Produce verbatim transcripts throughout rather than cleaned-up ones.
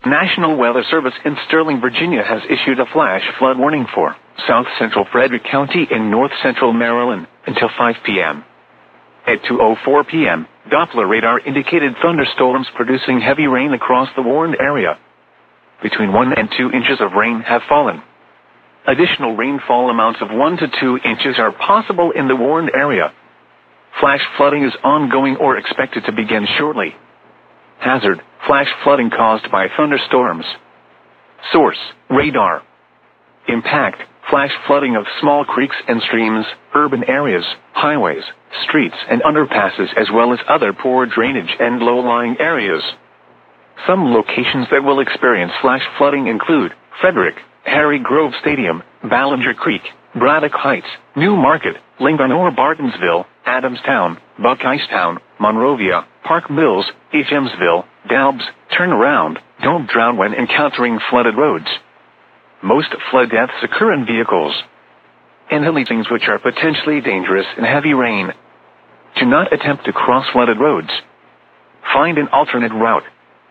National Weather Service in Sterling, Virginia has issued a flash flood warning for south central Frederick County and north central Maryland until five p.m. At two oh four p.m., Doppler radar indicated thunderstorms producing heavy rain across the warned area. Between one and two inches of rain have fallen. Additional rainfall amounts of one to two inches are possible in the warned area. Flash flooding is ongoing or expected to begin shortly. Hazard: flash flooding caused by thunderstorms. Source: radar. Impact: flash flooding of small creeks and streams, urban areas, highways, streets and underpasses, as well as other poor drainage and low-lying areas. Some locations that will experience flash flooding include Frederick, Harry Grove Stadium, Ballinger Creek, Braddock Heights, New Market, Lincoln or Bartonsville, Adamstown, Buckeyestown, Monrovia, Park Mills, Echamsville, Dalbs. Turn around, don't drown when encountering flooded roads. Most flood deaths occur in vehicles and things which are potentially dangerous in heavy rain. Do not attempt to cross flooded roads. Find an alternate route.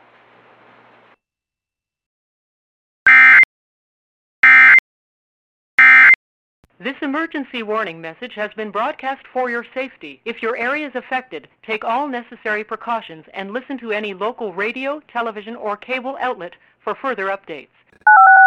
This emergency warning message has been broadcast for your safety. If your area is affected, take all necessary precautions and listen to any local radio, television, or cable outlet for further updates.